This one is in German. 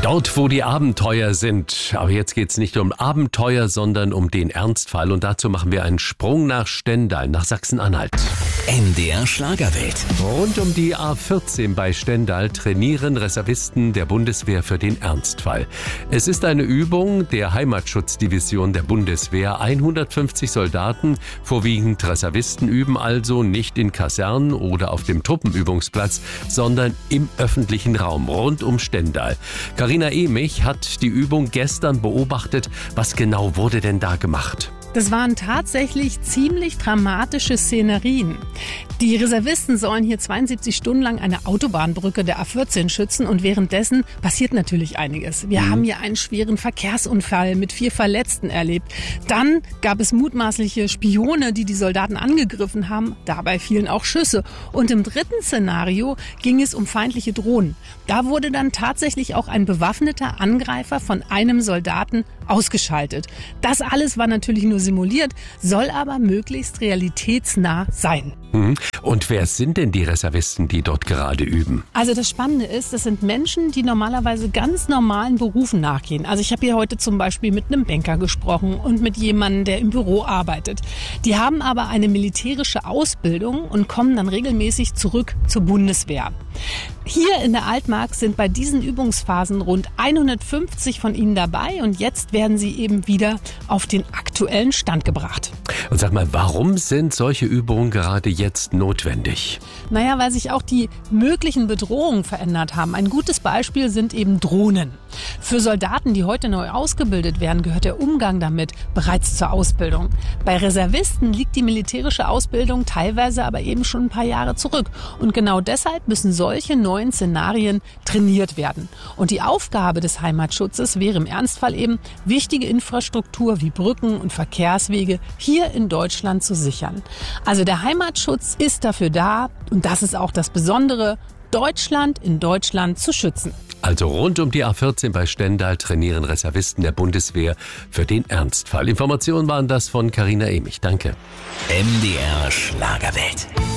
Dort, wo die Abenteuer sind. Aber jetzt geht's nicht um Abenteuer, sondern um den Ernstfall. Und dazu machen wir einen Sprung nach Stendal, nach Sachsen-Anhalt. MDR Schlagerwelt. Rund um die A14 bei Stendal trainieren Reservisten der Bundeswehr für den Ernstfall. Es ist eine Übung der Heimatschutzdivision der Bundeswehr. 150 Soldaten, vorwiegend Reservisten, üben also nicht in Kasernen oder auf dem Truppenübungsplatz, sondern im öffentlichen Raum rund um Stendal. Carina Emich hat die Übung gestern beobachtet. Was genau wurde denn da gemacht? Das waren tatsächlich ziemlich dramatische Szenerien. Die Reservisten sollen hier 72 Stunden lang eine Autobahnbrücke der A14 schützen und währenddessen passiert natürlich einiges. Wir haben hier einen schweren Verkehrsunfall mit 4 Verletzten erlebt. Dann gab es mutmaßliche Spione, die Soldaten angegriffen haben. Dabei fielen auch Schüsse. Und im dritten Szenario ging es um feindliche Drohnen. Da wurde dann tatsächlich auch ein bewaffneter Angreifer von einem Soldaten ausgeschaltet. Das alles war natürlich nur simuliert, soll aber möglichst realitätsnah sein. Und wer sind denn die Reservisten, die dort gerade üben? Also das Spannende ist, das sind Menschen, die normalerweise ganz normalen Berufen nachgehen. Also ich habe hier heute zum Beispiel mit einem Banker gesprochen und mit jemandem, der im Büro arbeitet. Die haben aber eine militärische Ausbildung und kommen dann regelmäßig zurück zur Bundeswehr. Hier in der Altmark sind bei diesen Übungsphasen rund 150 von ihnen dabei und jetzt werden sie eben wieder auf den aktuellen Stand gebracht. Und sag mal, warum sind solche Übungen gerade jetzt notwendig? Naja, weil sich auch die möglichen Bedrohungen verändert haben. Ein gutes Beispiel sind eben Drohnen. Für Soldaten, die heute neu ausgebildet werden, gehört der Umgang damit bereits zur Ausbildung. Bei Reservisten liegt die militärische Ausbildung teilweise aber eben schon ein paar Jahre zurück. Und genau deshalb müssen solche neuen Szenarien trainiert werden. Und die Aufgabe des Heimatschutzes wäre im Ernstfall eben, wichtige Infrastruktur wie Brücken und Verkehrswege hier in Deutschland zu sichern. Also der Heimatschutz ist dafür da, und das ist auch das Besondere, Deutschland in Deutschland zu schützen. Also rund um die A14 bei Stendal trainieren Reservisten der Bundeswehr für den Ernstfall. Informationen waren das von Carina Emich. Danke. MDR Schlagerwelt.